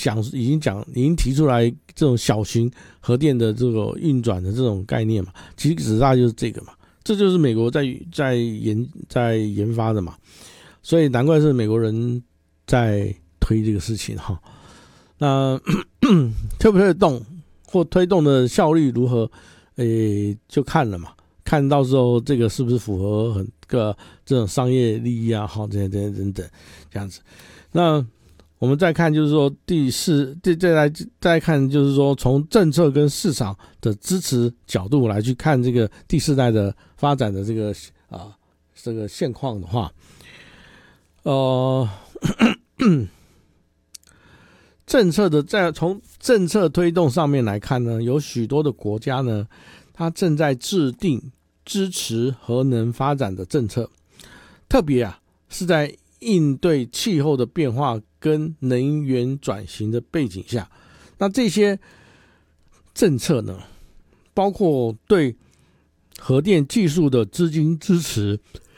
已经提出来这种小型核电的这个运转的这种概念嘛，其实指大就是这个嘛，这就是美国在研发的嘛，所以难怪是美国人在推这个事情哈。那推不推动或推动的效率如何，就看了嘛，看到时候这个是不是符合这种商业利益啊，好，等等这样子。那我们再看就是说再看就是说从政策跟市场的支持角度来去看这个第四代的发展的这个现况的话，从政策推动上面来看呢，有许多的国家呢，它正在制定支持核能发展的政策，特别是在应对气候的变化跟能源转型的背景下。那这些政策呢，包括对核电技术的资金支持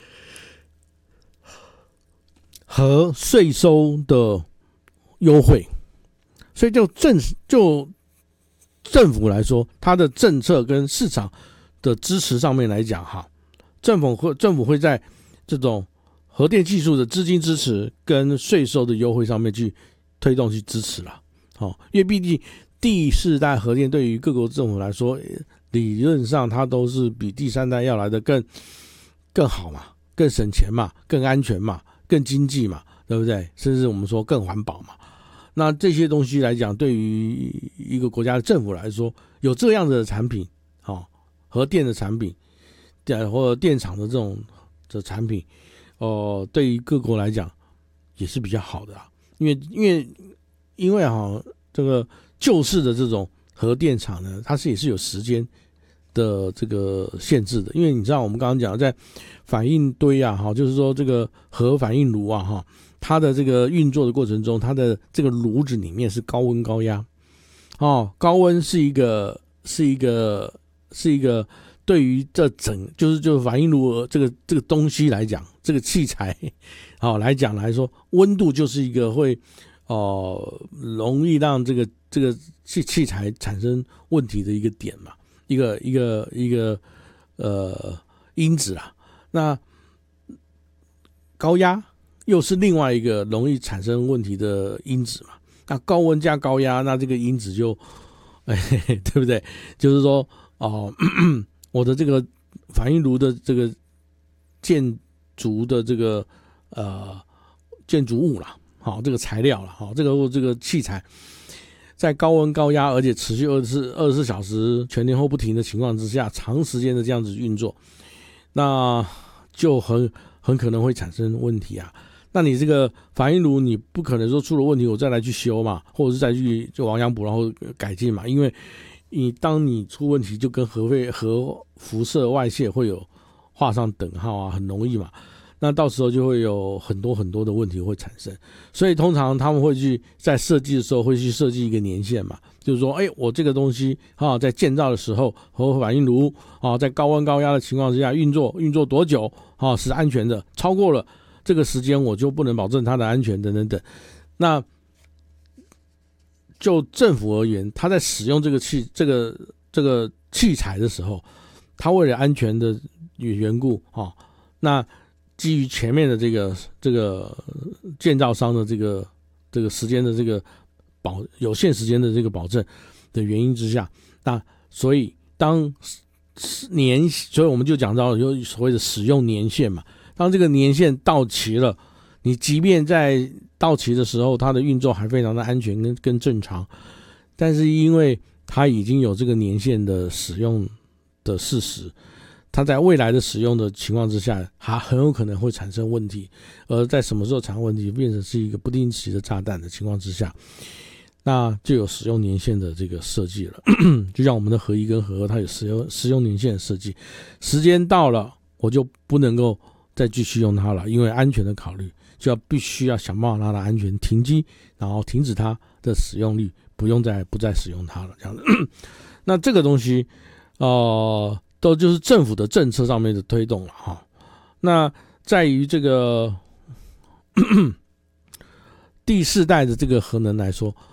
和税收的优惠。所以就政府来说，它的政策跟市场的支持上面来讲哈，政府会在这种核电技术的资金支持跟税收的优惠上面去推动去支持了。因为毕竟第四代核电对于各国政府来说，理论上它都是比第三代要来的更好嘛，更省钱嘛，更安全嘛，更经济嘛，对不对？甚至我们说更环保嘛。那这些东西来讲，对于一个国家的政府来说，有这样的产品，核电的产品，或者电厂的这种的产品，对于各国来讲也是比较好的因为这个旧式的这种核电厂呢，它也是有时间的这个限制的，因为你知道我们刚刚讲在反应堆就是说这个核反应炉它的这个运作的过程中，它的这个炉子里面是高温高压，高温是一个对于就是反应炉这个东西来讲，这个器材来说，温度就是一个会容易让这个器材产生问题的一个点嘛，一个因子啦。那高压又是另外一个容易产生问题的因子嘛，那高温加高压，那这个因子就对不对？就是说我的这个反应炉的这个建筑的这个建筑物啦，这个材料啦，这个器材在高温高压而且持续24小时全天候不停的情况之下，长时间的这样子运作，那就很可能会产生问题那你这个反应炉你不可能说出了问题我再来去修嘛，或者是再去就亡羊补牢然后改进嘛，因为当你出问题就跟核辐射外泄会有画上等号很容易嘛，那到时候就会有很多很多的问题会产生。所以通常他们会去在设计的时候会去设计一个年限嘛，就是说我这个东西在建造的时候核反应炉在高温高压的情况之下运作多久是安全的，超过了这个时间我就不能保证它的安全等等等。那就政府而言，他在使用这个器材的时候，他为了安全的缘故那基于前面的这个建造商的这个时间的这个有限时间的这个保证的原因之下，那所以所以我们就讲到有所谓的使用年限嘛。当这个年限到期了，你即便在到期的时候它的运作还非常的安全跟正常，但是因为它已经有这个年限的使用的事实，它在未来的使用的情况之下，它很有可能会产生问题，而在什么时候产生问题变成是一个不定期的炸弹的情况之下，那就有使用年限的这个设计了就像我们的核一跟核二它有使用年限的设计，时间到了我就不能够再继续用它了，因为安全的考虑就必须要想办法让它安全停机，然后停止它的使用率，不再使用它了这样子那这个东西都就是政府的政策上面的推动了那在于这个第四代的这个核能来说，